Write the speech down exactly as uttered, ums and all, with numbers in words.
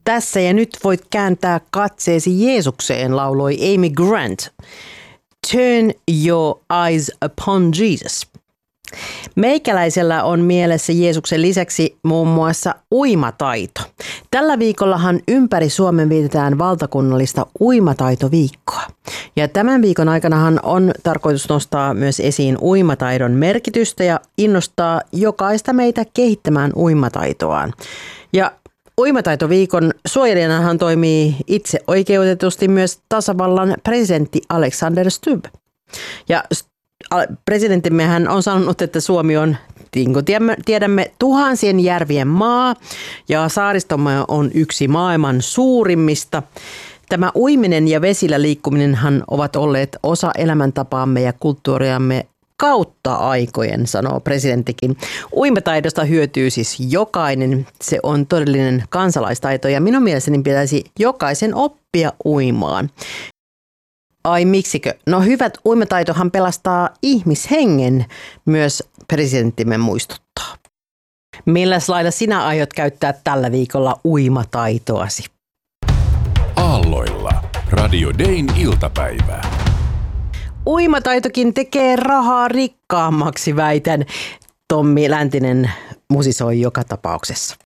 tässä ja nyt voit kääntää katseesi Jeesukseen, lauloi Amy Grant. Turn your eyes upon Jesus. Meikäläisellä on mielessä Jeesuksen lisäksi muun muassa uimataito. Tällä viikollahan ympäri Suomen vietetään valtakunnallista uimataitoviikkoa. Ja tämän viikon aikanahan on tarkoitus nostaa myös esiin uimataidon merkitystä ja innostaa jokaista meitä kehittämään uimataitoaan. Ja uimataitoviikon suojelijanahan toimii itse oikeutetusti myös tasavallan presidentti Alexander Stubb. Ja presidenttimmehän on sanonut, että Suomi on, niin kuin tiedämme, tuhansien järvien maa ja saaristomme on yksi maailman suurimmista. Tämä uiminen ja vesillä liikkuminenhan ovat olleet osa elämäntapaamme ja kulttuuriamme kautta aikojen, sanoo presidenttikin. Uimataidosta hyötyy siis jokainen. Se on todellinen kansalaistaito ja minun mielestäni pitäisi jokaisen oppia uimaan. Ai miksikö? No hyvät uimataitohan pelastaa ihmishengen, myös presidenttimme muistuttaa. Milläs lailla sinä aiot käyttää tällä viikolla uimataitoasi? Aalloilla. Radio Dayn iltapäivää. Uimataitokin tekee rahaa rikkaammaksi, väitän. Tommi Läntinen musisoi joka tapauksessa.